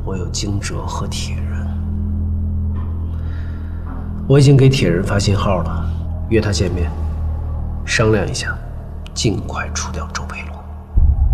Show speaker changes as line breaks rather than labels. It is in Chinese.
我有惊蛰和铁人。我已经给铁人发信号了，约他见面，商量一下，尽快除掉周培龙。